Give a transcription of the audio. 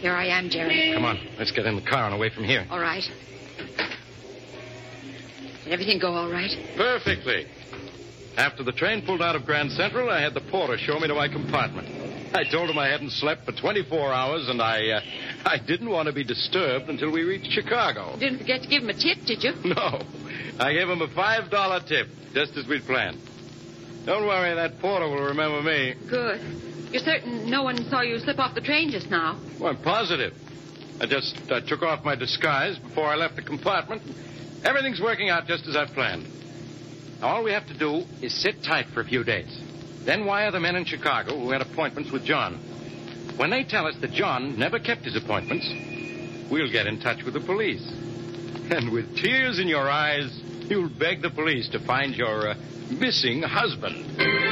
Here I am, Jerry. Come on, let's get in the car and away from here. All right. Did everything go all right? Perfectly. After the train pulled out of Grand Central, I had the porter show me to my compartment. I told him I hadn't slept for 24 hours, and I didn't want to be disturbed until we reached Chicago. You didn't forget to give him a tip, did you? No. I gave him a $5 tip, just as we'd planned. Don't worry, that porter will remember me. Good. You're certain no one saw you slip off the train just now? Well, I'm positive. I took off my disguise before I left the compartment. Everything's working out just as I've planned. Now, all we have to do is sit tight for a few days. Then wire the men in Chicago who had appointments with John. When they tell us that John never kept his appointments, we'll get in touch with the police. And with tears in your eyes, you'll beg the police to find your missing husband.